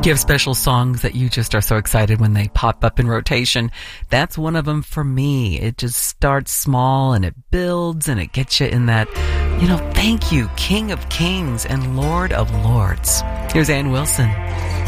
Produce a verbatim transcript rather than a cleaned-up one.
Do you have special songs that you just are so excited when they pop up in rotation? That's one of them for me. It just starts small and it builds and it gets you in that, you know, thank you, King of Kings and Lord of Lords. Here's Ann Wilson.